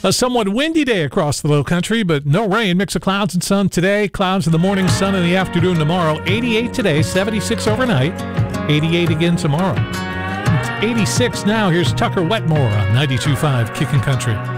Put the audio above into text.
A somewhat windy day across the low country, but no rain. Mix of clouds and sun today. Clouds in the morning, sun in the afternoon tomorrow. 88 today, 76 overnight. 88 again tomorrow. 86 now. Here's Tucker Wetmore on 92.5 Kickin' Country.